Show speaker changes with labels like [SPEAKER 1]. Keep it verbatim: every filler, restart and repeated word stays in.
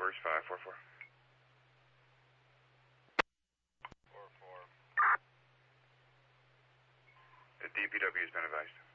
[SPEAKER 1] Towers, five four four. four four. The D P W has been advised.